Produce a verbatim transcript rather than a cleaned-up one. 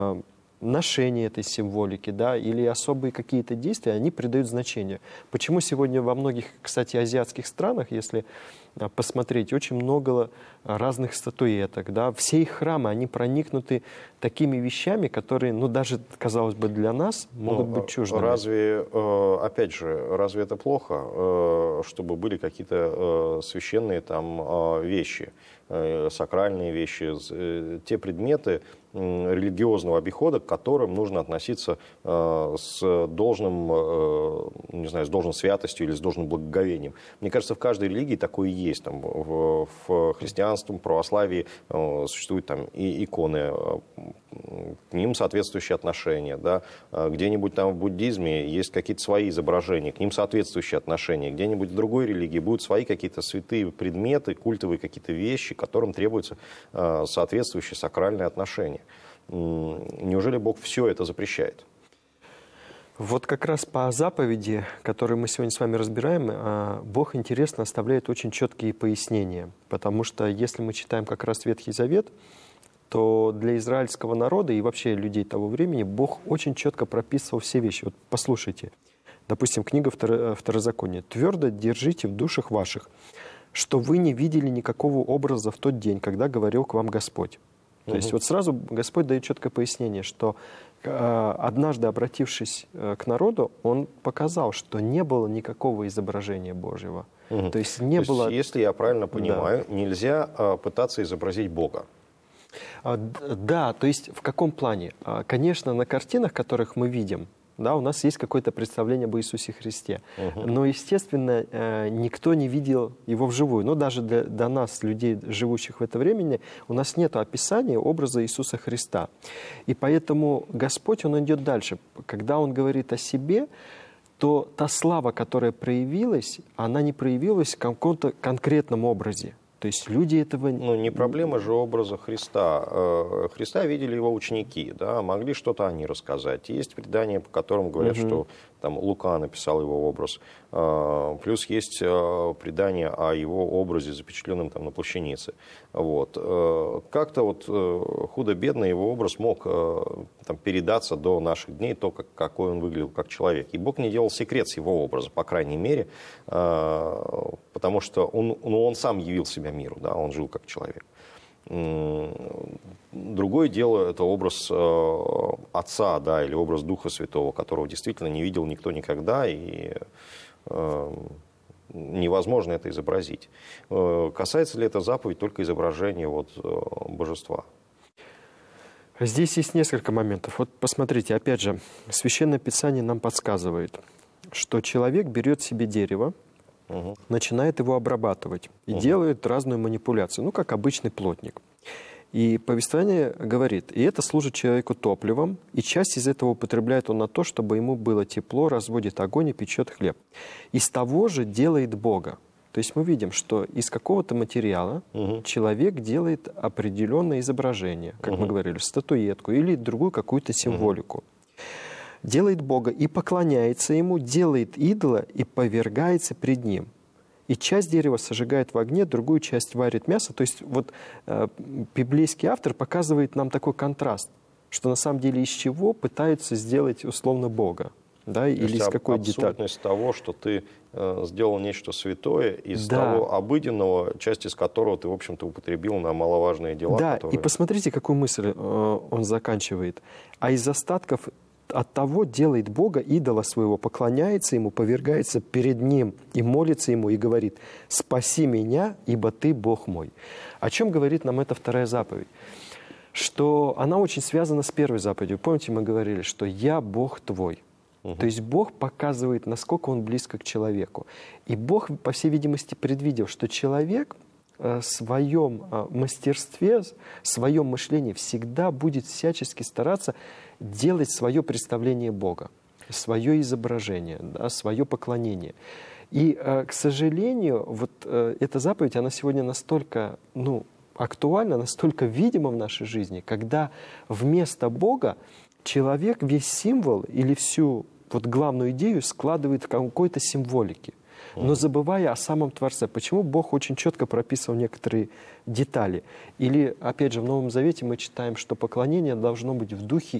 ношение этой символики, да, или особые какие-то действия, они придают значение. Почему сегодня во многих, кстати, азиатских странах, если посмотреть, очень много разных статуэток, да, все их храмы, они проникнуты такими вещами, которые, ну, даже, казалось бы, для нас могут ну, быть чуждыми. Разве, опять же, разве это плохо, чтобы были какие-то священные там вещи, сакральные вещи, те предметы религиозного обихода, к которым нужно относиться с должным, не знаю, с должной святостью или с должным благоговением. Мне кажется, в каждой религии такое есть. Там, в, в христианстве, православии существуют там и иконы, к ним соответствующие отношения. Да? Где-нибудь там в буддизме есть какие-то свои изображения, к ним соответствующие отношения. Где-нибудь в другой религии будут свои какие-то святые предметы, культовые какие-то вещи, которым требуются соответствующие сакральные отношения. Неужели Бог все это запрещает? Вот как раз по заповеди, которую мы сегодня с вами разбираем, Бог, интересно, оставляет очень четкие пояснения. Потому что если мы читаем как раз Ветхий Завет, то для израильского народа и вообще людей того времени Бог очень четко прописывал все вещи. Вот послушайте, допустим, книга Второзакония. «Твердо держите в душах ваших, что вы не видели никакого образа в тот день, когда говорил к вам Господь». То есть вот сразу Господь дает четкое пояснение, что э, однажды, обратившись э, к народу, Он показал, что не было никакого изображения Божьего. Угу. То есть не То было... есть, если я правильно понимаю, да. нельзя э, пытаться изобразить Бога. А, да, то есть в каком плане? А, конечно, на картинах, которых мы видим, да, у нас есть какое-то представление об Иисусе Христе. Uh-huh. Но, естественно, никто не видел его вживую. Но даже для, для нас, людей, живущих в это время, у нас нет описания образа Иисуса Христа. И поэтому Господь, Он идет дальше. Когда Он говорит о себе, то та слава, которая проявилась, она не проявилась в каком-то конкретном образе. То есть люди этого... Ну, не проблема же образа Христа. Христа видели его ученики, да, могли что-то они рассказать. Есть предания, по которым говорят, угу. что там Лука написал его образ. Плюс есть предание о его образе, запечатленном там на плащанице. Вот. Как-то вот худо-бедно его образ мог там он до наших дней, то, как, какой он выглядел как человек. И Бог не делал секрет с его образа, по крайней мере, потому что он, ну, он сам явил себя миру, да, он жил как человек. Другое дело — это образ э, Отца, да, или образ Духа Святого, которого действительно не видел никто никогда, и э, невозможно это изобразить. Э, касается ли эта заповедь только изображения вот, э, божества? Здесь есть несколько моментов. Вот посмотрите, опять же, Священное Писание нам подсказывает, что человек берет себе дерево, угу. начинает его обрабатывать и угу. делает разную манипуляцию, ну, как обычный плотник. И повествование говорит, и это служит человеку топливом, и часть из этого употребляет он на то, чтобы ему было тепло, разводит огонь и печет хлеб. Из того же делает Бога. То есть мы видим, что из какого-то материала угу. человек делает определенное изображение, как угу. мы говорили, статуэтку или другую какую-то символику. Угу. Делает Бога и поклоняется Ему, делает идола и повергается пред Ним. И часть дерева сожигает в огне, другую часть варит мясо. То есть вот э, библейский автор показывает нам такой контраст, что на самом деле из чего пытаются сделать условно Бога. Да, или из какой детали. Абсурдность того, что ты э, сделал нечто святое из да. того обыденного, часть из которого ты, в общем-то, употребил на маловажные дела. Да, которые... и посмотрите, какую мысль э, он заканчивает. А из остатков от того делает Бога идола своего, поклоняется Ему, повергается перед Ним и молится Ему и говорит: «Спаси меня, ибо Ты Бог мой». О чем говорит нам эта вторая заповедь? Что она очень связана с первой заповедью. Помните, мы говорили, что «Я Бог твой». Угу. То есть Бог показывает, насколько Он близко к человеку. И Бог, по всей видимости, предвидел, что человек в своем мастерстве, в своем мышлении всегда будет всячески стараться делать свое представление Бога, свое изображение, да, свое поклонение. И, к сожалению, вот эта заповедь, она сегодня настолько, ну, актуальна, настолько видима в нашей жизни, когда вместо Бога человек весь символ или всю вот главную идею складывает в какой-то символике. но забывая о самом Творце. Почему Бог очень четко прописывал некоторые детали? Или, опять же, в Новом Завете мы читаем, что поклонение должно быть в духе